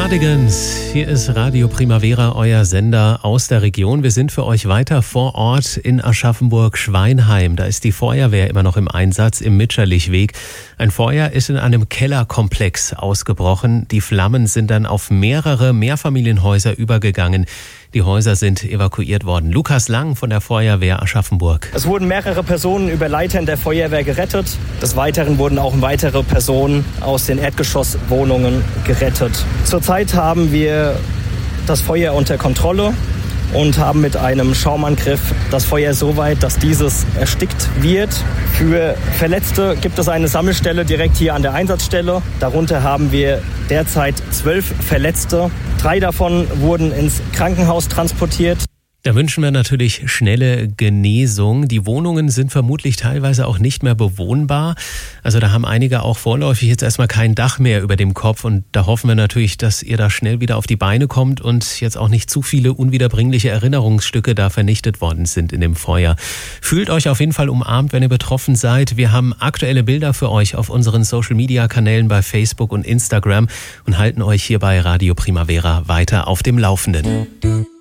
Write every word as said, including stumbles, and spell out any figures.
Cardigans, hier ist Radio Primavera, euer Sender aus der Region. Wir sind für euch weiter vor Ort in Aschaffenburg-Schweinheim. Da ist die Feuerwehr immer noch im Einsatz im Mitscherlichweg. Ein Feuer ist in einem Kellerkomplex ausgebrochen. Die Flammen sind dann auf mehrere Mehrfamilienhäuser übergegangen. Die Häuser sind evakuiert worden. Lukas Lang von der Feuerwehr Aschaffenburg. Es wurden mehrere Personen über Leitern der Feuerwehr gerettet. Des Weiteren wurden auch weitere Personen aus den Erdgeschosswohnungen gerettet. Zurzeit haben wir das Feuer unter Kontrolle und haben mit einem Schaumangriff das Feuer so weit, dass dieses erstickt wird. Für Verletzte gibt es eine Sammelstelle direkt hier an der Einsatzstelle. Darunter haben wir derzeit zwölf Verletzte. Drei davon wurden ins Krankenhaus transportiert. Da wünschen wir natürlich schnelle Genesung. Die Wohnungen sind vermutlich teilweise auch nicht mehr bewohnbar. Also da haben einige auch vorläufig jetzt erstmal kein Dach mehr über dem Kopf. Und da hoffen wir natürlich, dass ihr da schnell wieder auf die Beine kommt und jetzt auch nicht zu viele unwiederbringliche Erinnerungsstücke da vernichtet worden sind in dem Feuer. Fühlt euch auf jeden Fall umarmt, wenn ihr betroffen seid. Wir haben aktuelle Bilder für euch auf unseren Social-Media-Kanälen bei Facebook und Instagram und halten euch hier bei Radio Primavera weiter auf dem Laufenden.